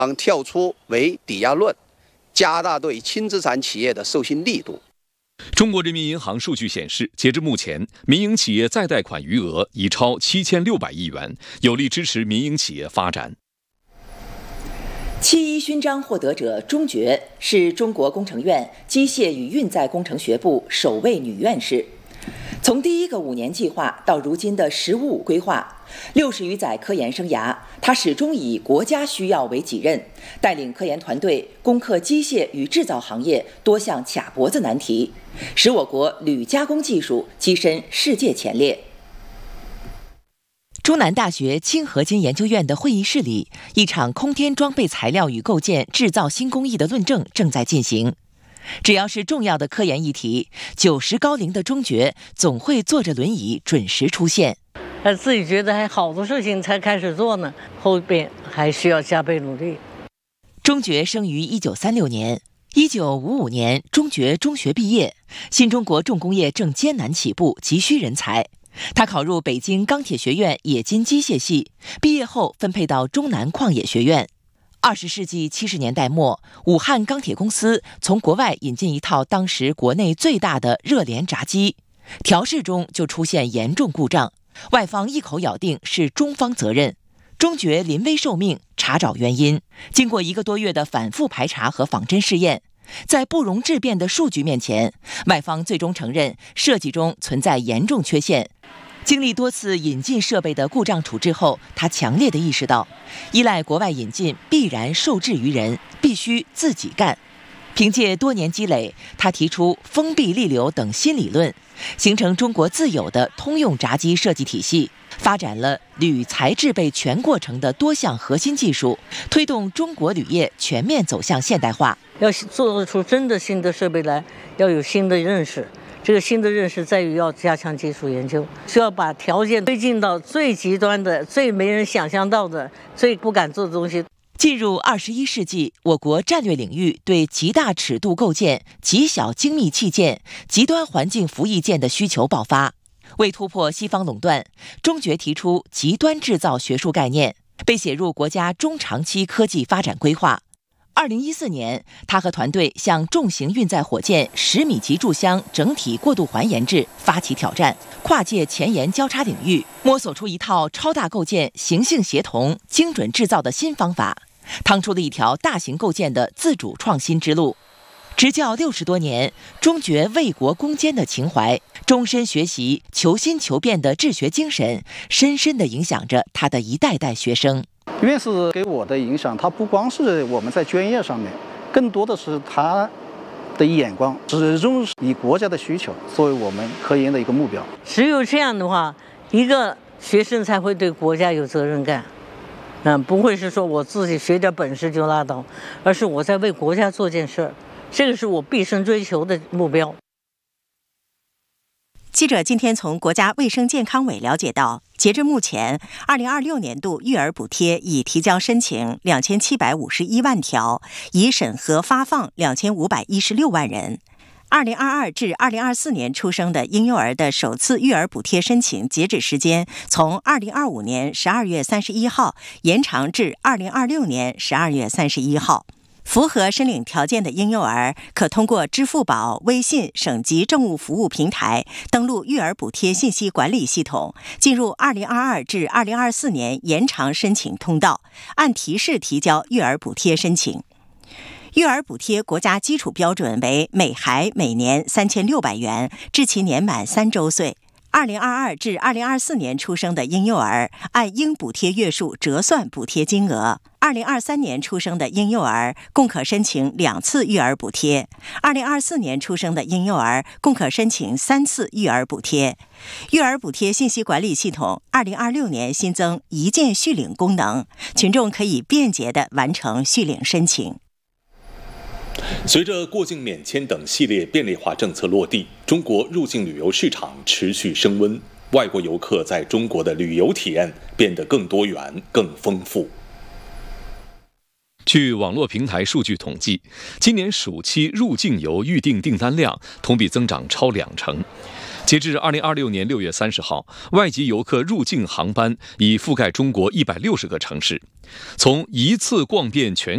跳出为抵押论，加大对轻资产企业的授信力度。 中国人民银行数据显示，截至目前，民营企业再贷款余额已超7600亿元，有力支持民营企业发展。 7.1勋章获得者钟珏是中国工程院机械与运载工程学部首位女院士。从第一个5年计划到如今的“15+5”规划，60余载科研生涯，她始终以国家需要为己任，带领科研团队攻克机械与制造行业多项卡脖子难题，使我国铝加工技术跻身世界前列。中南大学氢合金研究院的会议室里，一场空天装备材料与构建制造新工艺的论证正在进行。只要是重要的科研议题，90高龄的钟珏总会坐着轮椅准时出现。 自己觉得还好多事情才开始做呢，后边还需要加倍努力。 钟珏生于1936年，1955年钟珏中学毕业，新中国重工业正艰难起步，急需人才。他考入北京钢铁学院冶金机械系，毕业后分配到中南矿业学院。20世纪70年代末，武汉钢铁公司从国外引进一套当时国内最大的热联轧机，调试中就出现严重故障，外方一口咬定是中方责任。钟珏临危受命查找原因，经过1个多月的反复排查和仿真试验，在不容置辩的数据面前，外方最终承认设计中存在严重缺陷。经历多次引进设备的故障处置后，他强烈地意识到，依赖国外引进必然受制于人，必须自己干。凭借多年积累，他提出封闭力流等新理论，形成中国自有的通用轧机设计体系，发展了铝材制备全过程的多项核心技术，推动中国铝业全面走向现代化。 要做出真的新的设备来，要有新的认识。这个新的认识在于要加强技术研究，需要把条件推进到最极端的、最没人想象到的、最不敢做的东西。 进入21世纪，我国战略领域对极大尺度构件、极小精密器件、极端环境服役件的需求爆发。为突破西方垄断，钟珏提出极端制造学术概念，被写入国家中长期科技发展规划。2014年，他和团队向重型运载火箭10米级柱箱整体过渡环研制发起挑战，跨界前沿交叉领域，摸索出一套超大构件形性协同、精准制造的新方法，趟出了一条大型构件的自主创新之路。执教60多年，钟珏为国攻坚的情怀，终身学习、求新求变的治学精神，深深地影响着他的一代代学生。 院士给我的影响，他不光是我们在专业上面，更多的是他的眼光，始终是以国家的需求作为我们科研的一个目标。 只有这样的话，一个学生才会对国家有责任感。不会是说我自己学点本事就拉倒，而是我在为国家做件事儿，这个是我毕生追求的目标。 记者今天从国家卫生健康委了解到，截至目前，2026年度育儿补贴已提交申请2751万条，已审核发放2516万人。2022至2024年出生的婴幼儿的首次育儿补贴申请截止时间从2025年12月31号延长至2026年12月31号。符合申领条件的婴幼儿可通过支付宝、微信省级政务服务平台登录育儿补贴信息管理系统，进入2022至2024年延长申请通道，按提示提交育儿补贴申请。育儿补贴国家基础标准为每孩每年3600元，至其年满3周岁。2022至2024年出生的婴幼儿按应补贴月数折算补贴金额。2023年出生的婴幼儿共可申请2次育儿补贴，2024年出生的婴幼儿共可申请3次育儿补贴。育儿补贴信息管理系统2026年新增一键续领功能，群众可以便捷地完成续领申请。 随着过境免签等系列便利化政策落地，中国入境旅游市场持续升温，外国游客在中国的旅游体验变得更多元、更丰富。据网络平台数据统计，今年暑期入境游预订订单量同比增长超20%。截至2026年6月30号，外籍游客入境航班已覆盖中国160个城市。从一次逛遍全